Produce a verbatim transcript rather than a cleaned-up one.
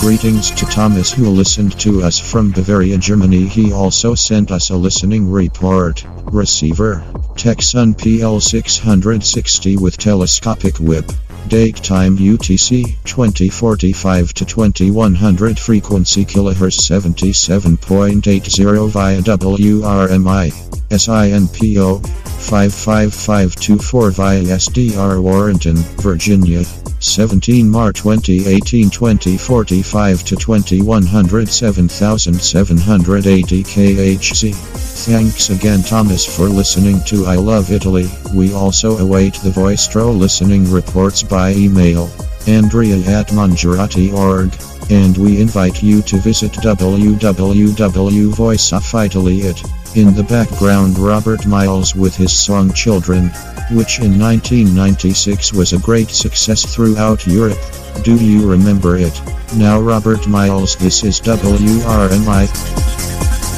Greetings to Thomas who listened to us from Bavaria, Germany. He also sent us a listening report. Receiver Texan P L six sixty with telescopic whip. Date time U T C twenty forty-five to twenty-one hundred. Frequency kilohertz seventy-seven point eight zero via W R M I. S I N P O five five five two four via S D R Warrenton, Virginia. seventeen March twenty eighteen. Twenty forty-five to twenty-one hundred. seven thousand seven hundred eighty K H Z. Thanks again, Thomas, for listening to I Love Italy. We also await the Voistro listening reports by email, Andrea at Mangiarati dot org, and we invite you to visit w w w dot voice of italy dot it. In the background, Robert Miles with his song Children, which in nineteen ninety-six was a great success throughout Europe. Do you remember it? Now Robert Miles, this is W R M I.